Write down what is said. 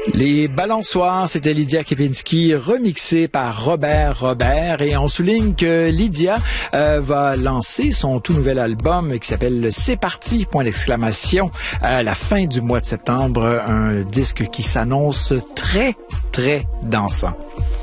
Les Balançoires, c'était Lydia Kepinski, remixée par Robert. Et on souligne que Lydia va lancer son tout nouvel album qui s'appelle C'est parti, point d'exclamation, à la fin du mois de septembre. Un disque qui s'annonce très, très dansant.